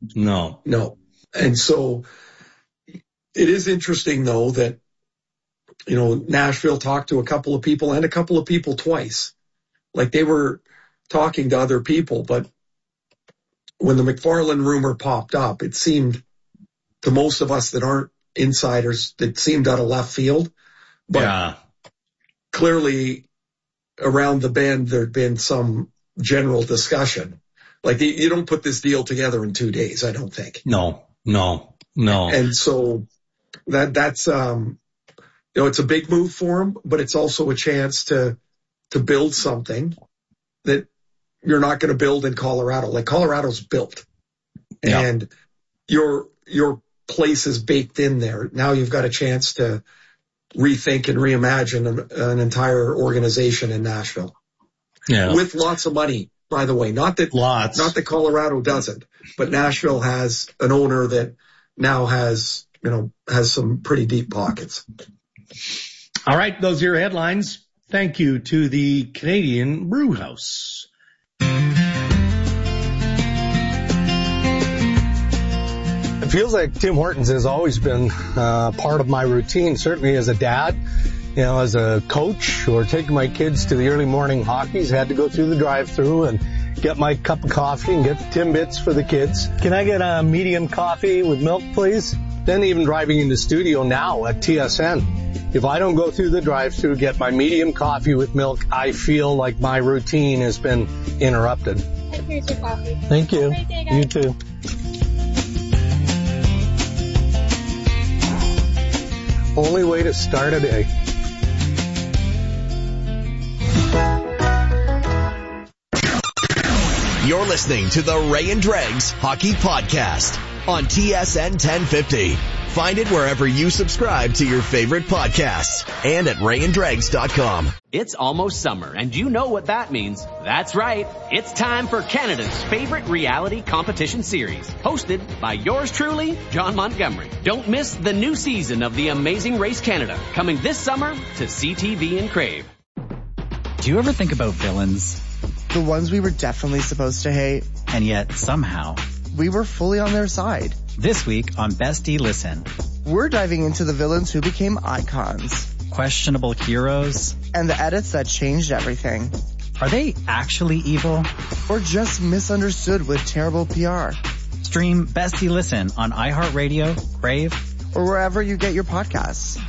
No. And so it is interesting, though, that, Nashville talked to a couple of people twice. Like, they were talking to other people, but when the McFarland rumor popped up, it seemed to most of us that aren't insiders, it seemed out of left field. But clearly around the bend, there'd been some general discussion. Like, you don't put this deal together in 2 days, I don't think. No. And so that's, it's a big move for him, but it's also a chance to build something that you're not going to build in Colorado. Like, Colorado's built and your place is baked in there. Now you've got a chance to rethink and reimagine an entire organization in Nashville with lots of money, by the way. Not that Colorado doesn't, but Nashville has an owner that now has some pretty deep pockets. All right. Those are your headlines. Thank you to the Canadian Brew House. It feels like Tim Hortons has always been part of my routine, certainly as a dad, as a coach, or taking my kids to the early morning hockeys. Had to go through the drive-thru and get my cup of coffee and get the Timbits for the kids. Can I get a medium coffee with milk, please? Then even driving in the studio now at TSN, if I don't go through the drive-thru, get my medium coffee with milk, I feel like my routine has been interrupted. Here's your coffee. Thank you. Have a great day, guys. You too. Only way to start a day. You're listening to the Ray and Dregs Hockey Podcast on TSN 1050. Find it wherever you subscribe to your favorite podcasts and at rayanddregs.com. It's almost summer, and you know what that means. That's right. It's time for Canada's favorite reality competition series, hosted by yours truly, John Montgomery. Don't miss the new season of The Amazing Race Canada, coming this summer to CTV and Crave. Do you ever think about villains? The ones we were definitely supposed to hate. And yet, somehow, we were fully on their side. This week on Bestie Listen, we're diving into the villains who became icons. Questionable heroes. And the edits that changed everything. Are they actually evil? Or just misunderstood with terrible PR? Stream Bestie Listen on iHeartRadio, Crave, or wherever you get your podcasts.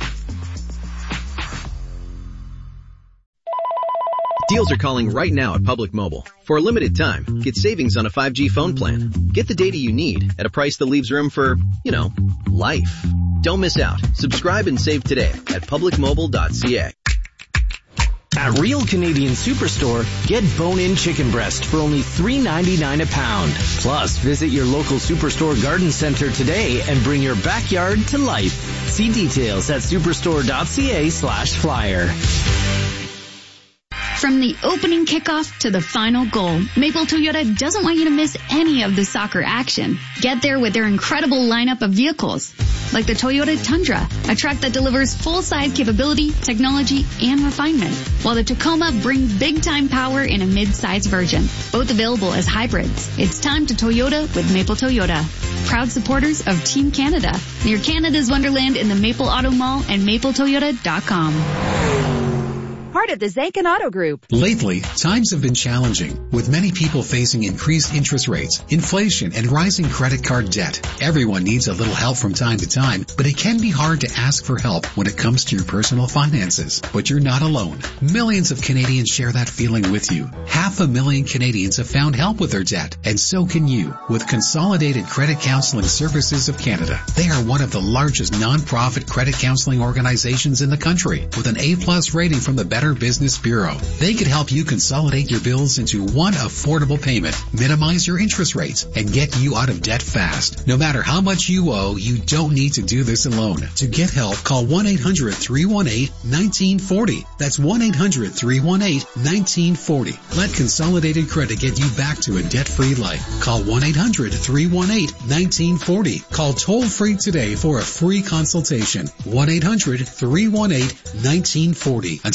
Deals are calling right now at Public Mobile. For a limited time, get savings on a 5G phone plan. Get the data you need at a price that leaves room for, life. Don't miss out. Subscribe and save today at publicmobile.ca. At Real Canadian Superstore, get bone-in chicken breast for only $3.99 a pound. Plus, visit your local Superstore garden center today and bring your backyard to life. See details at superstore.ca/flyer. From the opening kickoff to the final goal, Maple Toyota doesn't want you to miss any of the soccer action. Get there with their incredible lineup of vehicles, like the Toyota Tundra, a truck that delivers full-size capability, technology, and refinement, while the Tacoma brings big-time power in a mid-size version, both available as hybrids. It's time to Toyota with Maple Toyota. Proud supporters of Team Canada, near Canada's Wonderland in the Maple Auto Mall and mapletoyota.com. Part of the Zankin Auto Group. Lately, times have been challenging, with many people facing increased interest rates, inflation, and rising credit card debt. Everyone needs a little help from time to time, but it can be hard to ask for help when it comes to your personal finances. But you're not alone. Millions of Canadians share that feeling with you. 500,000 Canadians have found help with their debt, and so can you, with Consolidated Credit Counseling Services of Canada. They are one of the largest non-profit credit counseling organizations in the country, with an A+ rating from the Better Business Bureau. They could help you consolidate your bills into one affordable payment, minimize your interest rates, and get you out of debt fast. No matter how much you owe, you don't need to do this alone. To get help, call 1-800-318-1940. That's 1-800-318-1940. Let Consolidated Credit get you back to a debt-free life. Call 1-800-318-1940. Call toll-free today for a free consultation. 1-800-318-1940. Ontario License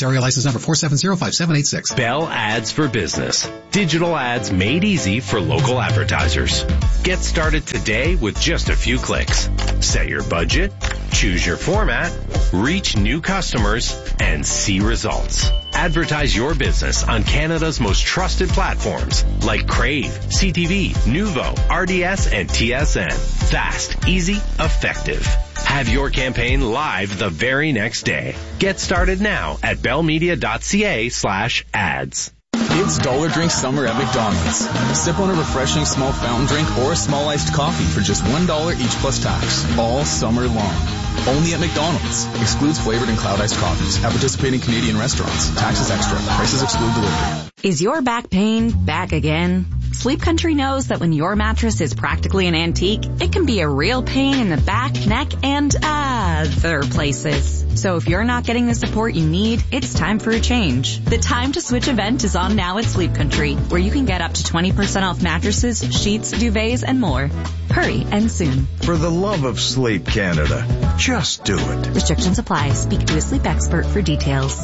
License number 4705786. Bell Ads for Business. Digital ads made easy for local advertisers. Get started today with just a few clicks. Set your budget, choose your format, reach new customers, and see results. Advertise your business on Canada's most trusted platforms like Crave, CTV, Nuvo, RDS, and TSN. Fast, easy, effective. Have your campaign live the very next day. Get started now at bellmedia.ca/ads. It's Dollar Drink Summer at McDonald's. Sip on a refreshing small fountain drink or a small iced coffee for just $1 each plus tax, all summer long. Only at McDonald's. Excludes flavored and cloud iced coffees. At participating Canadian restaurants. Taxes extra. Prices exclude delivery. Is your back pain back again? Sleep Country knows that when your mattress is practically an antique, it can be a real pain in the back, neck, and other places. So if you're not getting the support you need, it's time for a change. The Time to Switch event is on now at Sleep Country, where you can get up to 20% off mattresses, sheets, duvets, and more. Hurry and soon. For the love of sleep, Canada, just do it. Restrictions apply. Speak to a sleep expert for details.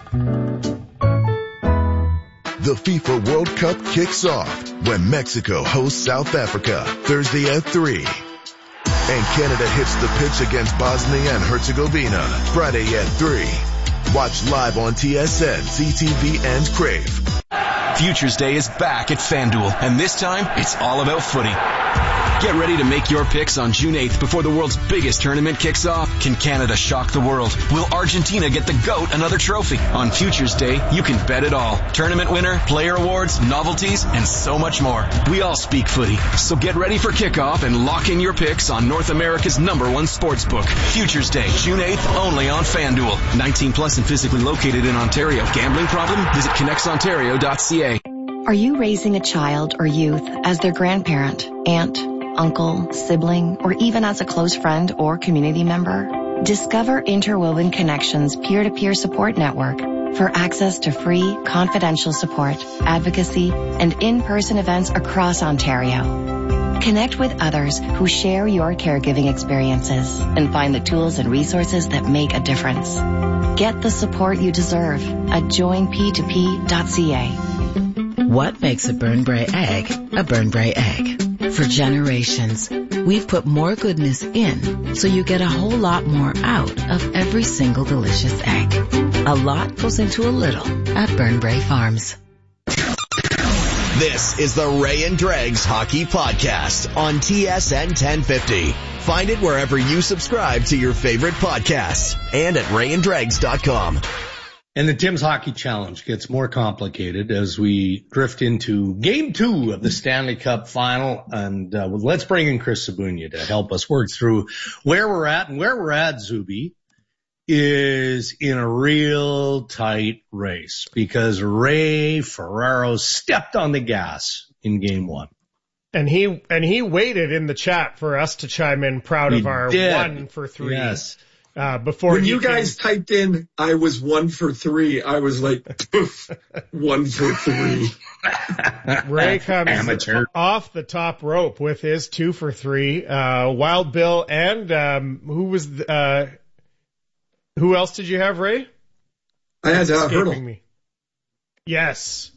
The FIFA World Cup kicks off when Mexico hosts South Africa Thursday at 3. And Canada hits the pitch against Bosnia and Herzegovina Friday at 3. Watch live on TSN, CTV, and Crave. Futures Day is back at FanDuel, and this time it's all about footy. Get ready to make your picks on June 8th before the world's biggest tournament kicks off. Can Canada shock the world? Will Argentina get the GOAT another trophy? On Futures Day, you can bet it all. Tournament winner, player awards, novelties, and so much more. We all speak footy, so get ready for kickoff and lock in your picks on North America's #1 sportsbook. Futures Day, June 8th, only on FanDuel. 18 plus and physically located in Ontario. Gambling problem? Visit connectsontario.ca. Are you raising a child or youth as their grandparent, aunt, uncle, sibling, or even as a close friend or community member? Discover Interwoven Connections peer-to-peer support network for access to free, confidential support, advocacy, and in-person events across Ontario. Connect with others who share your caregiving experiences and find the tools and resources that make a difference. Get the support you deserve at joinp2p.ca. What makes a Burnbrae egg a Burnbrae egg? For generations, we've put more goodness in so you get a whole lot more out of every single delicious egg. A lot goes into a little at Burnbrae Farms. This is the Ray and Dregs Hockey Podcast on TSN 1050. Find it wherever you subscribe to your favorite podcasts and at rayanddregs.com. And the Tim's Hockey Challenge gets more complicated as we drift into Game 2 of the Stanley Cup Final. And let's bring in Chris Sabunia to help us work through where we're at. And where we're at, Zuby, is in a real tight race because Ray Ferraro stepped on the gas in Game 1. And he waited in the chat for us to chime in, proud of our 1 for 3. Yes. Before when you guys typed in, I was 1 for 3. I was like, 1 for 3. Ray comes off the top rope with his 2 for 3. Wild Bill and who else did you have, Ray? I had Hurdle. Me. Yes.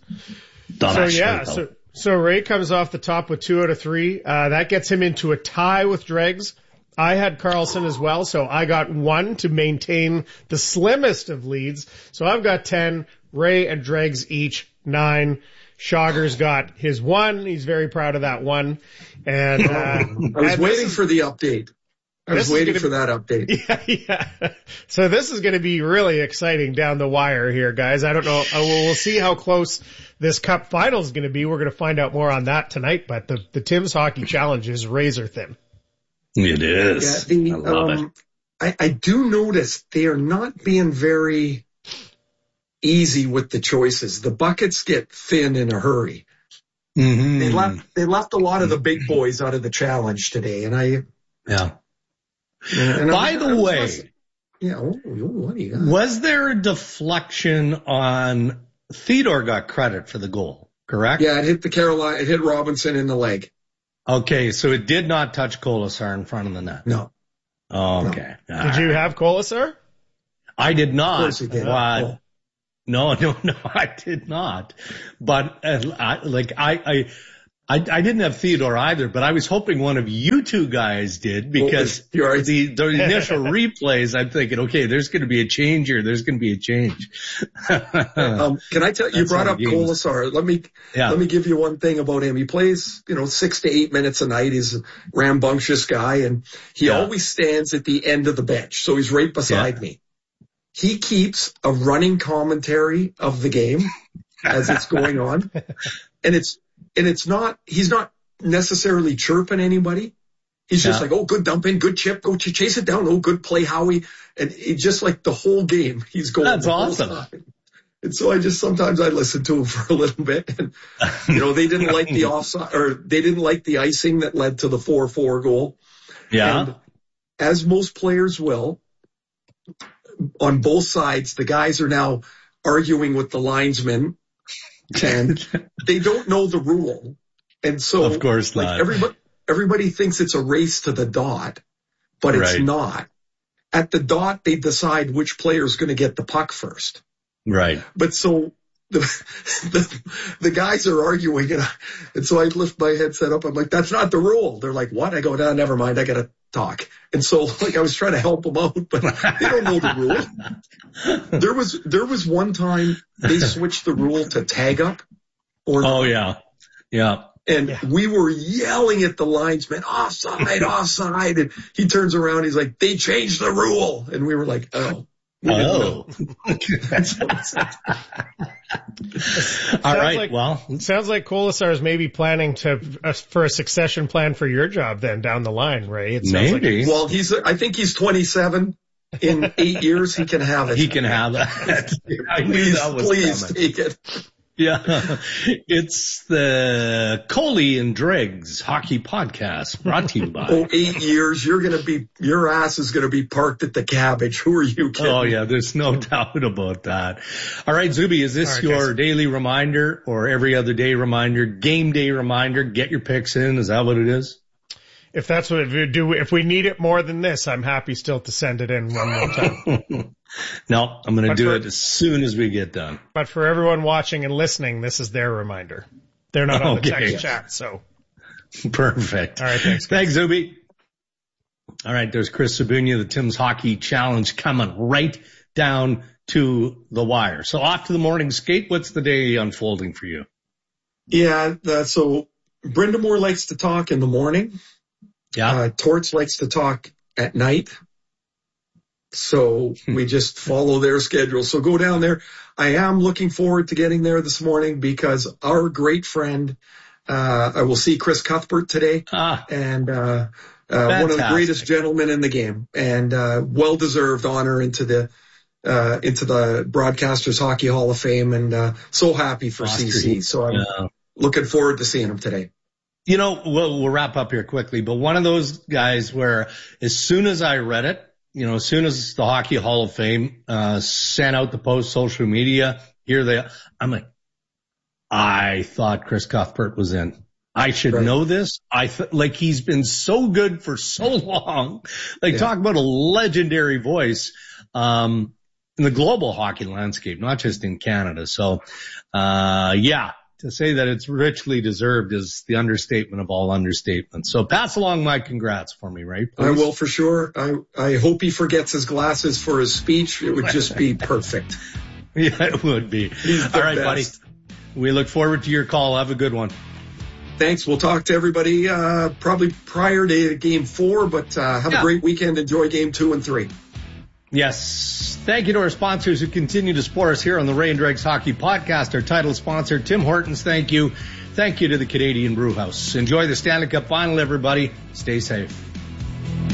So Ray comes off the top with 2 out of 3. That gets him into a tie with Dregs. I had Carlson as well, so I got 1 to maintain the slimmest of leads. So I've got 10, Ray and Dregs each 9. Schauger's got his 1. He's very proud of that 1. And I was waiting for the update. I was waiting for that update. Yeah. So this is going to be really exciting down the wire here, guys. I don't know. We'll see how close this Cup final is going to be. We're going to find out more on that tonight. But the Tim's Hockey Challenge is razor thin. It is. Yeah, I love it. I do notice they are not being very easy with the choices. The buckets get thin in a hurry. Mm-hmm. They left a lot of the big boys out of the challenge today, and yeah. By the way, what do you got? Was there a deflection on Theodore got credit for the goal, correct? Yeah, it hit Robinson in the leg. Okay, so it did not touch Kolesar in front of the net. No. Oh, okay. No. Did you have Kolesar? I did not. Of course he did. No, I did not. But I didn't have Theodore either, but I was hoping one of you two guys did because the initial replays, I'm thinking, okay, there's going to be a change here. There's going to be a change. Can I tell you brought up Kolesar. Let me give you one thing about him. He plays, 6 to 8 minutes a night. He's a rambunctious guy, and he always stands at the end of the bench. So he's right beside me. He keeps a running commentary of the game as it's going on. And it's not, he's not necessarily chirping anybody. He's just like, oh, good dump in, good chip, go chase it down. Oh, good play, Howie. And it's just like the whole game he's going. That's awesome. And so sometimes I listen to him for a little bit. And, they didn't like the offside, or they didn't like the icing that led to the 4-4 goal. Yeah. And as most players will, on both sides, the guys are now arguing with the linesmen. And they don't know the rule. And so, of course not. Everybody thinks it's a race to the dot, but it's not. At the dot, they decide which player is going to get the puck first. Right. But so the guys are arguing, and so I lift my headset up. I'm like, that's not the rule. They're like, what? I go, no, never mind. I got to talk. And so I was trying to help them out, but they don't know the rule. There was one time they switched the rule to tag up. Yeah. And we were yelling at the linesman, offside. And he turns around. He's like, they changed the rule. And we were like, oh. All right. It sounds like Kolesar is maybe planning for a succession plan for your job then down the line, Ray. It sounds maybe. Well, I think he's 27. In 8 years, he can have it. He can have that. Please take it. Yeah. It's the Coley and Dregs Hockey Podcast brought to you by. 8 years. Your ass is going to be parked at the Cabbage. Who are you kidding? Oh yeah, there's no doubt about that. All right, Zuby, is this your daily reminder or every other day reminder, game day reminder? Get your picks in. Is that what it is? If that's what we do, if we need it more than this, I'm happy still to send it in one more time. No, I'm going to do it as soon as we get done. But for everyone watching and listening, this is their reminder. They're not on the text chat, so. Perfect. All right, thanks. Thanks, Zuby. All right, there's Chris Sabunia, the Tim's Hockey Challenge coming right down to the wire. So off to the morning skate. What's the day unfolding for you? Yeah, so Brenda Moore likes to talk in the morning. Yeah. Torts likes to talk at night. So we just follow their schedule. So go down there. I am looking forward to getting there this morning because our great friend, I will see Chris Cuthbert today. And one of the greatest gentlemen in the game, and well-deserved honor into the Broadcasters Hockey Hall of Fame, and so happy for CC. So I'm looking forward to seeing him today. We'll wrap up here quickly, but one of those guys where as soon as I read it, as soon as the Hockey Hall of Fame sent out the post, social media, I'm like, I thought Chris Cuthbert was in. I should know this. He's been so good for so long. Talk about a legendary voice in the global hockey landscape, not just in Canada. So, to say that it's richly deserved is the understatement of all understatements. So pass along my congrats for me, right? Please? I will for sure. I hope he forgets his glasses for his speech. It would just be perfect. Yeah, it would be. All right, buddy. We look forward to your call. Have a good one. Thanks. We'll talk to everybody probably prior to Game 4, but have a great weekend. Enjoy Game 2 and 3. Yes. Thank you to our sponsors who continue to support us here on the Ray and Dregs Hockey Podcast. Our title sponsor, Tim Hortons, thank you. Thank you to the Canadian Brewhouse. Enjoy the Stanley Cup Final, everybody. Stay safe.